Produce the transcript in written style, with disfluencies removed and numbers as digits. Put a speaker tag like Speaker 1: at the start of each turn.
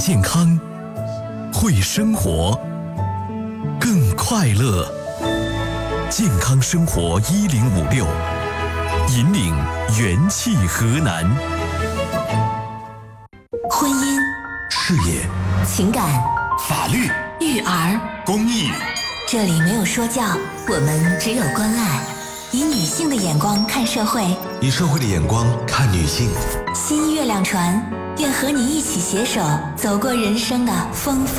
Speaker 1: 健康，会生活，更快乐。健康生活1056，引领元气河南。
Speaker 2: 婚姻、
Speaker 1: 事业、
Speaker 2: 情感、
Speaker 1: 法律、
Speaker 2: 育儿、
Speaker 1: 公益，
Speaker 2: 这里没有说教，我们只有关爱。以女性的眼光看社会，
Speaker 3: 以社会的眼光看女性。
Speaker 2: 新月亮船愿和你一起携手，走过人生的丰富